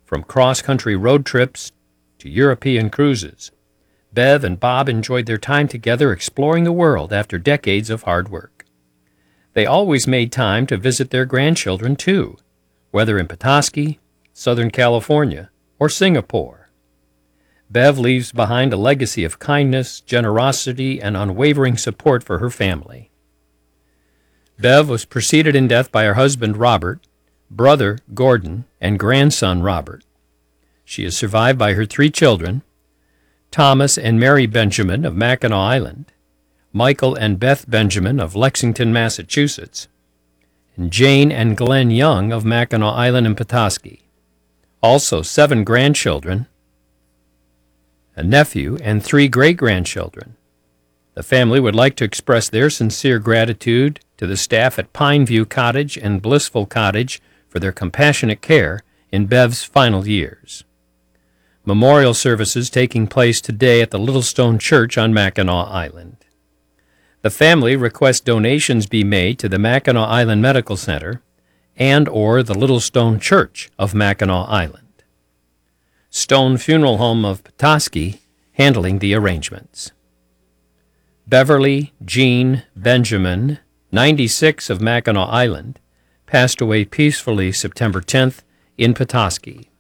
from cross-country road trips to European cruises. Bev and Bob enjoyed their time together exploring the world after decades of hard work. They always made time to visit their grandchildren, too, whether in Petoskey, Southern California, or Singapore. Bev leaves behind a legacy of kindness, generosity, and unwavering support for her family. Bev was preceded in death by her husband, Robert, brother, Gordon, and grandson, Robert. She is survived by her 3 children, Thomas and Mary Benjamin of Mackinac Island, Michael and Beth Benjamin of Lexington, Massachusetts, and Jane and Glenn Young of Mackinac Island and Petoskey. Also 7 grandchildren, a nephew, and 3 great-grandchildren. The family would like to express their sincere gratitude to the staff at Pineview Cottage and Blissful Cottage for their compassionate care in Bev's final years. Memorial services taking place today at the Little Stone Church on Mackinac Island. The family requests donations be made to the Mackinac Island Medical Center and or the Little Stone Church of Mackinac Island. Stone Funeral Home of Petoskey handling the arrangements. Beverly Jean Benjamin, 96 of Mackinac Island, passed away peacefully September 10th in Petoskey.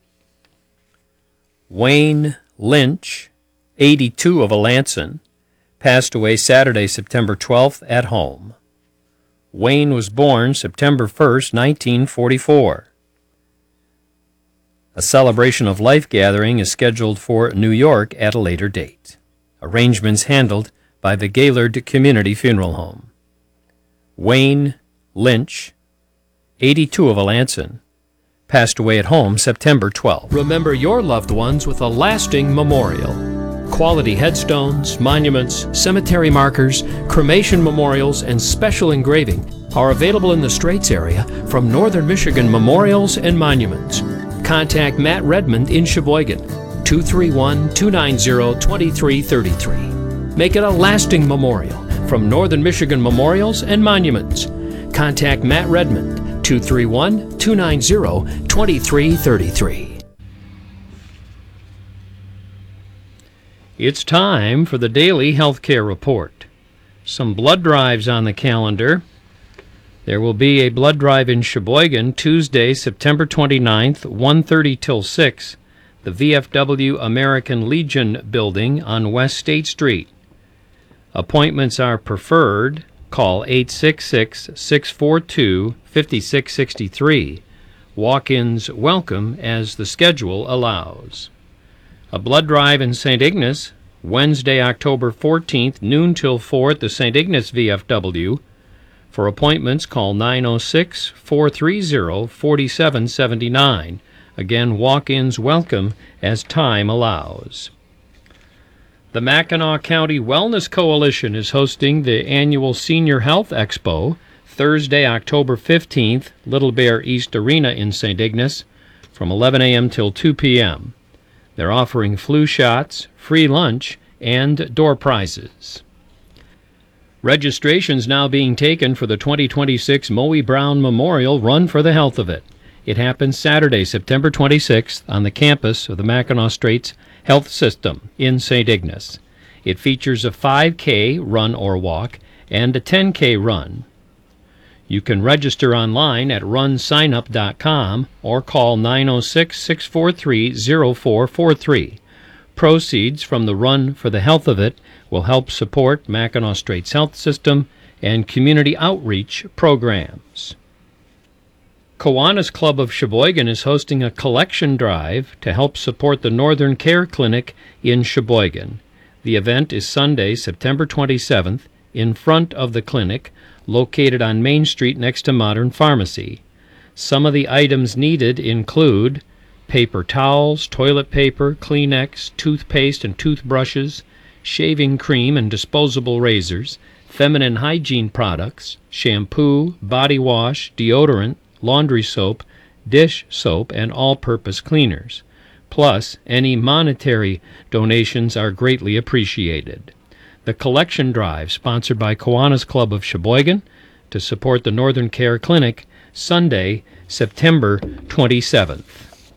Wayne Lynch, 82 of Alanson, passed away Saturday, September 12th at home. Wayne was born September 1st, 1944. A celebration of life gathering is scheduled for New York at a later date. Arrangements handled by the Gaylord Community Funeral Home. Wayne Lynch, 82 of Alanson, passed away at home September 12th. Remember your loved ones with a lasting memorial. Quality headstones, monuments, cemetery markers, cremation memorials, and special engraving are available in the Straits area from Northern Michigan Memorials and Monuments. Contact Matt Redmond in Sheboygan, 231-290-2333. Make it a lasting memorial from Northern Michigan Memorials and Monuments. Contact Matt Redmond, 231-290-2333. It's time for the Daily Healthcare Report. Some blood drives on the calendar. There will be a blood drive in Sheboygan Tuesday, September 29th, 1:30 till 6, the VFW American Legion building on West State Street. Appointments are preferred. Call 866-642-5663. Walk-ins welcome as the schedule allows. A blood drive in St. Ignace, Wednesday, October 14th, noon till 4 at the St. Ignace VFW. For appointments, call 906-430-4779. Again, walk-ins welcome as time allows. The Mackinac County Wellness Coalition is hosting the annual Senior Health Expo Thursday, October 15th, Little Bear East Arena in St. Ignace from 11 a.m. till 2 p.m. They're offering flu shots, free lunch, and door prizes. Registration's now being taken for the 2026 Moe Brown Memorial Run for the Health of It. It happens Saturday, September 26th on the campus of the Mackinac Straits Health System in St. Ignace. It features a 5K run or walk and a 10K run. You can register online at runsignup.com or call 906-643-0443. Proceeds from the Run for the Health of It will help support Mackinac Straits Health System and community outreach programs. Kiwanis Club of Sheboygan is hosting a collection drive to help support the Northern Care Clinic in Sheboygan. The event is Sunday, September 27th, in front of the clinic, located on Main Street next to Modern Pharmacy. Some of the items needed include paper towels, toilet paper, Kleenex, toothpaste and toothbrushes, shaving cream and disposable razors, feminine hygiene products, shampoo, body wash, deodorant, laundry soap, dish soap, and all-purpose cleaners. Plus, any monetary donations are greatly appreciated. The collection drive, sponsored by Kiwanis Club of Sheboygan, to support the Northern Care Clinic, Sunday, September 27th.